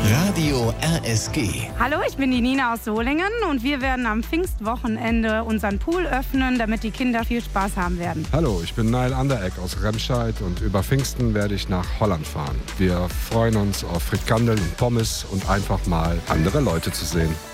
Radio RSG. Hallo, ich bin die Nina aus Solingen und wir werden am Pfingstwochenende unseren Pool öffnen, damit die Kinder viel Spaß haben werden. Hallo, ich bin Niall Anderegg aus Remscheid und über Pfingsten werde ich nach Holland fahren. Wir freuen uns auf Frikandel und Pommes und einfach mal andere Leute zu sehen.